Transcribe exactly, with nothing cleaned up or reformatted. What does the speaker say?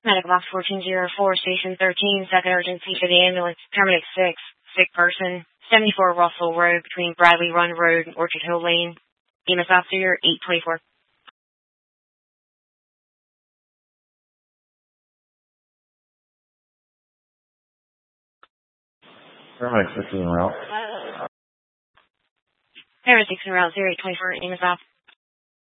Medical box fourteen oh four, station thirteen, second urgency for the ambulance. Paramedic six, sick person, seventy-four Russell Road between Bradley Run Road and Orchard Hill Lane. E M S officer eight twenty-four. Paramedic six is en route. Paramedic six en route, zero eight twenty-four, E M S off.